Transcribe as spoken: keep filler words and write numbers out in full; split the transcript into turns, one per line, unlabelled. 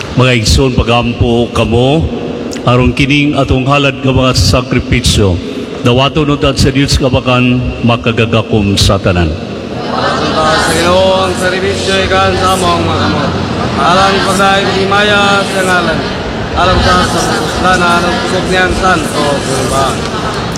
Mga igsoon, pagampo kamo aron kining atong halad nga mga sakripisyo dawaton utat sa Dios kabakan makagagakom sa tanan.
Sa Ginoong servisyo ikan sa among mga kamot. Alam ni pagdaig di maya sa ngalan. Alam sa sa tanan ng kusog niyan santo. Kulbaan.